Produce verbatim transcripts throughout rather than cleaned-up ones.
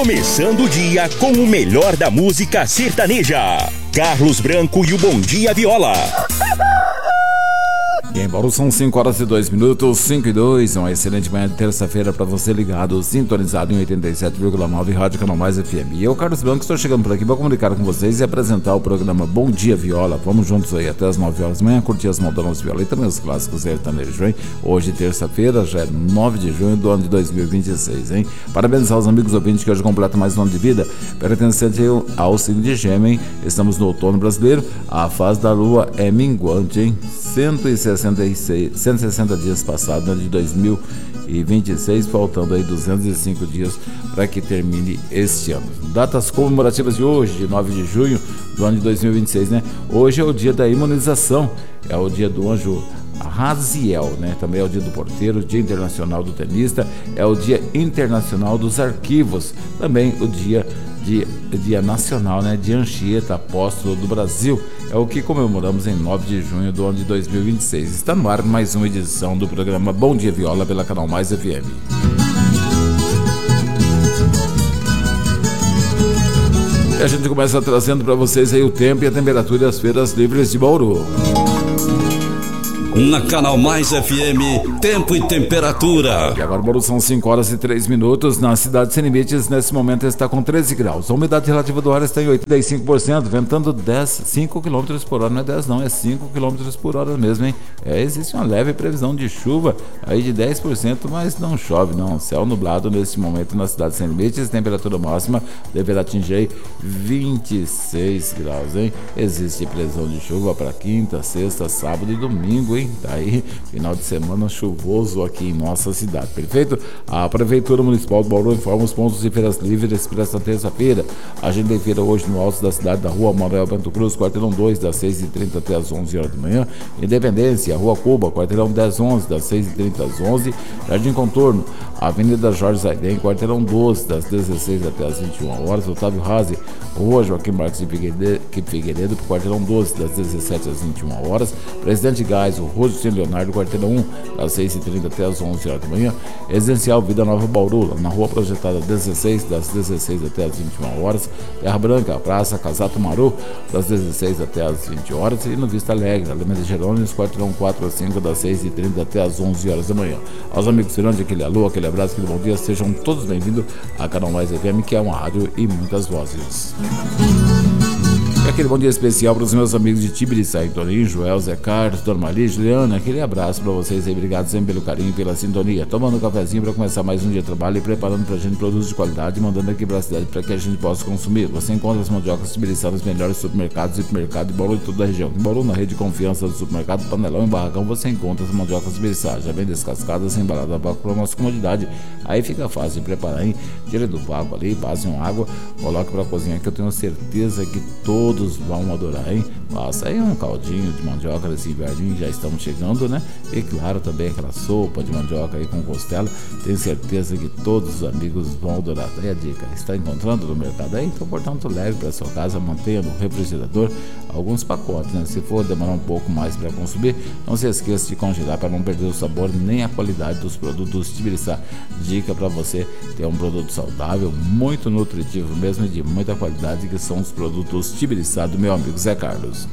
Começando o dia com o melhor da música sertaneja. Carlos Branco e o Bom Dia Viola. E em Bauru são cinco horas e dois minutos, cinco e dois, uma excelente manhã de terça-feira para você ligado, sintonizado em oitenta e sete vírgula nove, Rádio Canal Mais F M. E eu, Carlos Branco, estou chegando por aqui para comunicar com vocês e apresentar o programa Bom Dia Viola. Vamos juntos aí até as nove horas da manhã, curtir as moldonas viola e também os clássicos sertanejos, hein? Hoje, terça-feira, já é nove de junho do ano de dois mil e vinte e seis, hein? Parabéns aos amigos ouvintes que hoje completam mais um ano de vida, pertencente ao signo de Gêmeos, hein? Estamos no outono brasileiro, a fase da lua é minguante, hein? cento e sessenta e seis, cento e sessenta dias passados, né, de dois mil e vinte e seis, faltando aí duzentos e cinco dias para que termine este ano. Datas comemorativas de hoje, de nove de junho do ano de dois mil e vinte e seis, né? Hoje é o dia da imunização, é o dia do anjo Raziel, né? Também é o dia do porteiro, dia internacional do tenista, é o dia internacional dos arquivos, também o dia Dia, dia nacional, né, de Anchieta, apóstolo do Brasil. É o que comemoramos em nove de junho do ano de dois mil e vinte e seis. Está no ar mais uma edição do programa Bom Dia Viola pela Canal Mais F M. E a gente começa trazendo para vocês aí o tempo e a temperatura das feiras livres de Bauru. Na Canal Mais F M, tempo e temperatura. E agora, Bauru, são cinco horas e três minutos. Na cidade Sem Limites, nesse momento está com treze graus. A umidade relativa do ar está em oitenta e cinco por cento, ventando dez, cinco quilômetros por hora. Não é dez, não, é cinco quilômetros por hora mesmo, hein? É, existe uma leve previsão de chuva aí de dez por cento, mas não chove, não. Céu nublado nesse momento na cidade Sem Limites. Temperatura máxima deverá atingir vinte e seis graus, hein? Existe previsão de chuva para quinta, sexta, sábado e domingo, hein? Tá aí, final de semana chuvoso aqui em nossa cidade, perfeito? A Prefeitura Municipal de Bauru informa os pontos de feiras livres para esta terça-feira. A agenda de feira hoje no alto da cidade, da Rua Manuel Bento Cruz, quarteirão dois, das seis e trinta até as onze horas da manhã. Independência, Rua Cuba, quarteirão dez onze, das seis e trinta às onze. Jardim Contorno, Avenida Jorge Zaiden, quarteirão doze, das dezesseis até as vinte e uma horas. Otávio Razi, Rua Joaquim Marques de Figueiredo, quarteirão doze, das dezessete às vinte e uma horas. Presidente Gás, o Roso Sem Leonardo, quarteirão um, das seis e trinta até as onze horas da manhã. Residencial Vida Nova Bauru, na Rua Projetada dezesseis, das dezesseis até as vinte e uma horas. Terra Branca, Praça Casato Maru, das dezesseis até as vinte horas. E no Vista Alegre, Alameda Jerônimos, quarteirão quatro a cinco, das seis e trinta até as onze horas da manhã. Aos amigos Cirande, aquele alô, aquele abraço, aquele bom dia, sejam todos bem-vindos à Canal Mais F M, que é uma rádio e muitas vozes. E aquele bom dia especial para os meus amigos de Tibiriçá, Toninho, Joel, Zé Carlos, Dona Maria, Juliana, aquele abraço para vocês aí, obrigado sempre pelo carinho e pela sintonia. Tomando um cafezinho para começar mais um dia de trabalho e preparando para a gente produtos de qualidade e mandando aqui para a cidade para que a gente possa consumir. Você encontra as mandiocas Tibiriçá nos melhores supermercados e supermercados de Bauru e toda a região. Em Bauru, na rede de confiança do supermercado Panelão e Barracão, você encontra as mandiocas Tibiriçá, já bem descascadas, embaladas a vácuo para nossa comodidade. Aí fica fácil de preparar, hein? Tire do vácuo ali, passe uma água, coloque para cozinhar, que eu tenho certeza que todos vão adorar, hein? Passa aí um caldinho de mandioca desse inverninho, já estamos chegando, né? E claro, também aquela sopa de mandioca aí com costela, tenho certeza que todos os amigos vão adorar. Daí a dica, está encontrando no mercado aí? Então, portanto, leve para sua casa, mantenha no refrigerador alguns pacotes, né? Se for demorar um pouco mais para consumir, não se esqueça de congelar para não perder o sabor nem a qualidade dos produtos Tibiriçá. Dica para você ter um produto saudável, muito nutritivo mesmo e de muita qualidade, que são os produtos Tibiriçá do meu amigo Zé Carlos.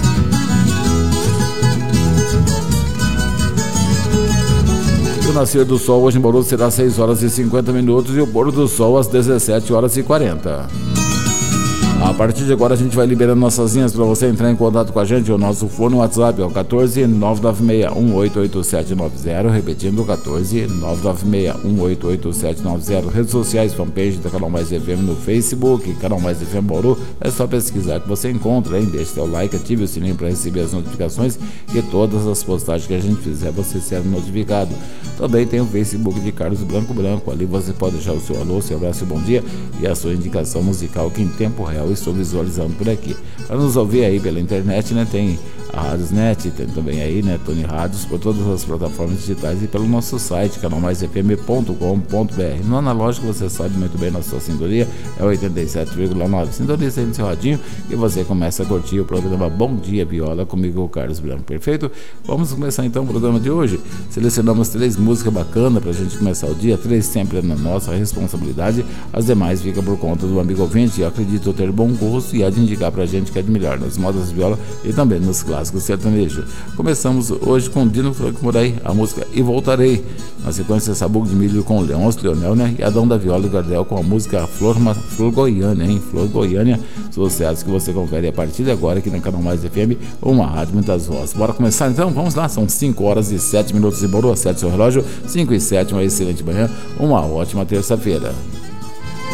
O nascer do sol hoje em Bauru será seis horas e cinquenta minutos e o pôr do sol às dezessete horas e quarenta. A partir de agora a gente vai liberando nossas linhas para você entrar em contato com a gente. O nosso fone WhatsApp é o quatorze, nove nove seis, um oito oito sete nove zero, repetindo, quatorze, nove nove seis, um oito oito sete nove zero. Redes sociais, fanpage da Canal Mais F M no Facebook, Canal Mais F M Bauru, é só pesquisar que você encontra, hein? Deixe seu like, ative o sininho para receber as notificações, que todas as postagens que a gente fizer você será notificado. Também tem o Facebook de Carlos Branco Branco, ali você pode deixar o seu alô, seu abraço e bom dia e a sua indicação musical que em tempo real estou visualizando por aqui. Para nos ouvir aí pela internet, né, tem a Radiosnet, tem também aí, né, Tony Rádios, por todas as plataformas digitais e pelo nosso site, canal mais f m ponto com ponto b r. No analógico, você sabe muito bem, na sua sintonia é oitenta e sete vírgula nove. Sintoniza aí no seu radinho e você começa a curtir o programa Bom Dia Viola comigo, o Carlos Branco. Perfeito? Vamos começar então o programa de hoje. Selecionamos três músicas bacanas pra gente começar o dia, três sempre na nossa responsabilidade, as demais ficam por conta do amigo ouvinte. Eu acredito ter bom gosto e há de indicar pra gente que é de melhor nas modas de viola e também nos clássicos sertanejos. Começamos hoje com Dino Franco Moraes, a música E Voltarei. Na sequência, Sabugo de Milho com Leôncio Leonel, né? E Adão da Viola e Gardel com a música Flor, Flor Goiânia, hein? Flor Goiânia, sucessos que você confere a partir de agora aqui na Canal Mais F M, uma rádio muitas vozes. Bora começar então? Vamos lá, são cinco horas e sete minutos em Boa, sete seu relógio, cinco e sete, uma excelente manhã, uma ótima terça-feira.